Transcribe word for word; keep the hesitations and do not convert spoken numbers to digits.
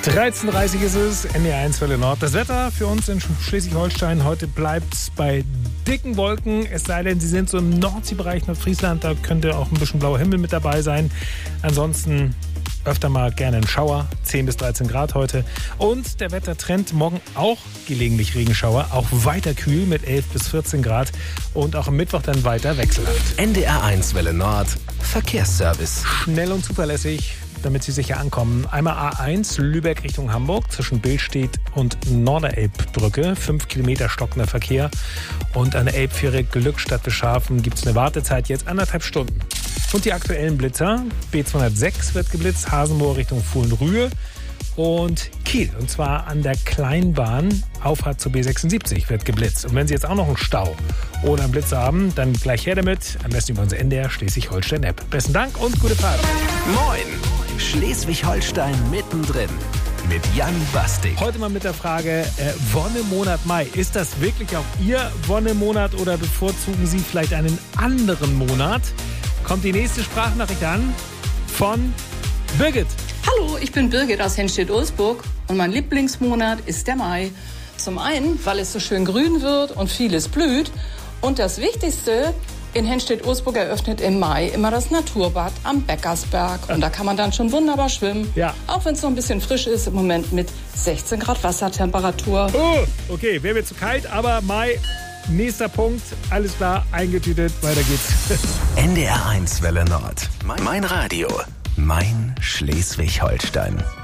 dreizehn Uhr dreißig ist es, N D R eins Welle Nord. Das Wetter für uns in Schleswig-Holstein heute bleibt bei dicken Wolken, es sei denn, sie sind so im Nordseebereich Nordfriesland, da könnte auch ein bisschen blauer Himmel mit dabei sein. Ansonsten öfter mal gerne ein Schauer, zehn bis dreizehn Grad heute. Und der Wettertrend morgen auch gelegentlich Regenschauer, auch weiter kühl mit elf bis vierzehn Grad und auch am Mittwoch dann weiter wechselhaft. N D R eins Welle Nord, Verkehrsservice. Schnell und zuverlässig, damit Sie sicher ankommen. Einmal A eins, Lübeck Richtung Hamburg, zwischen Billstedt und Norderelbbrücke. Fünf Kilometer stockender Verkehr. Und an der Elbfähre Glückstadt bis Schafen gibt es eine Wartezeit jetzt anderthalb Stunden. Und die aktuellen Blitzer. B zweihundertsechs wird geblitzt, Hasenmoor Richtung Fohlen-Rühe und Kiel. Und zwar an der Kleinbahn, Auffahrt zur B sechsundsiebzig wird geblitzt. Und wenn Sie jetzt auch noch einen Stau oder einen Blitzer haben, dann gleich her damit. Am besten über unser N D R Schleswig-Holstein-App. Besten Dank und gute Fahrt. Moin, Schleswig-Holstein mittendrin mit Jan Bastik. Heute mal mit der Frage, äh, Wonnemonat Mai. Ist das wirklich auch Ihr Wonnemonat oder bevorzugen Sie vielleicht einen anderen Monat? Kommt die nächste Sprachnachricht an von Birgit. Hallo, ich bin Birgit aus Henstedt-Ulsburg und mein Lieblingsmonat ist der Mai. Zum einen, weil es so schön grün wird und vieles blüht. Und das Wichtigste, in Henstedt-Ulsburg eröffnet im Mai immer das Naturbad am Beckersberg. Und da kann man dann schon wunderbar schwimmen. Ja. Auch wenn es noch ein bisschen frisch ist, im Moment mit sechzehn Grad Wassertemperatur. Oh, okay, wäre mir zu kalt, aber Mai, nächster Punkt, alles klar, eingetütet, weiter geht's. N D R eins Welle Nord, mein Radio, mein Schleswig-Holstein.